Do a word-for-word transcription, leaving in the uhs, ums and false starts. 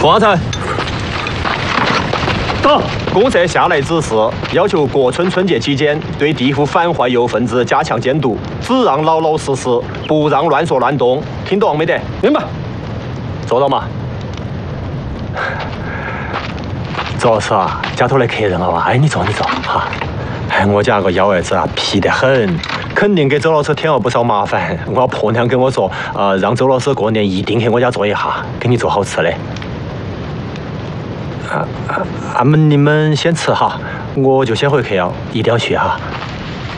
发财。到。公社下来指示，要求各村春节期间对地户反坏右分子加强监督，只让老老实实，不让乱说乱动。听懂没得？明白。做到嘛？周老师啊，家头来客人了哇！哎，你坐，你坐哈。哎，我家个幺儿子啊，皮得很，肯定给周老师添了不少麻烦。我婆娘跟我说，呃，让周老师过年一定去我家做一下，给你做好吃的。啊啊，阿们你们先吃哈，我就先回去了，一定要去哈。